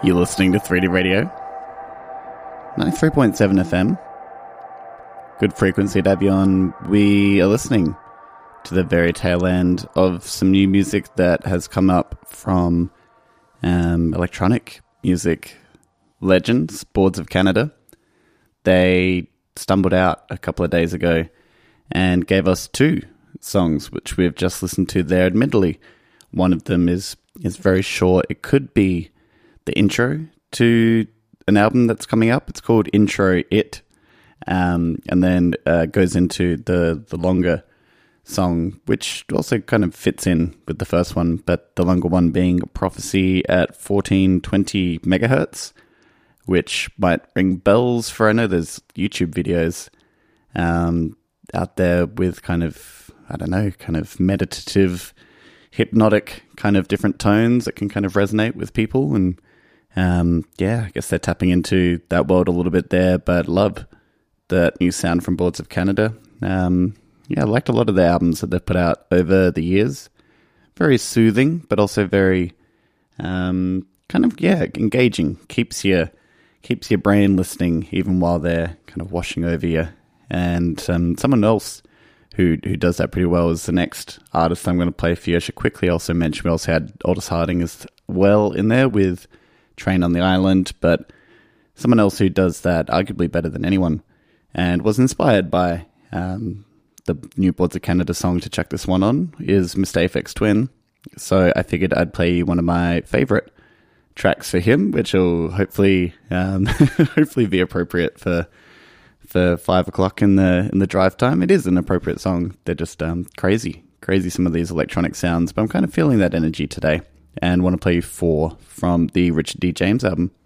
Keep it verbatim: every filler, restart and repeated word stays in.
You're listening to three D Radio, ninety-three point seven F M. Good frequency to have you on. We are listening to the very tail end of some new music that has come up from um, electronic music legends, Boards of Canada. They stumbled out a couple of days ago and gave us two songs, which we've just listened to there. Admittedly, one of them is, is very short. It could be the intro to an album that's coming up. It's called Intro It, um, and then uh, goes into the, the longer song, which also kind of fits in with the first one, but the longer one being Prophecy at fourteen twenty megahertz, which might ring bells for, I know there's YouTube videos um, out there with kind of, I don't know, kind of meditative, hypnotic kind of different tones that can kind of resonate with people. And um, yeah, I guess they're tapping into that world a little bit there, but love that new sound from Boards of Canada. Um, yeah, I liked a lot of the albums that they've put out over the years. Very soothing, but also very um, kind of, yeah, engaging. Keeps you keeps your brain listening even while they're kind of washing over you. And um, someone else who who does that pretty well is the next artist I'm going to play for you. I should quickly also mention we also had Aldous Harding as well in there with Train on the Island, but someone else who does that arguably better than anyone and was inspired by um, the new Boards of Canada song to check this one on is Mister Aphex Twin. So I figured I'd play one of my favorite tracks for him, which will hopefully um, hopefully be appropriate for for five o'clock in the in the drive time. It is an appropriate song. They're just um, crazy, crazy some of these electronic sounds, but I'm kind of feeling that energy today and want to play you four from the Richard D. James album.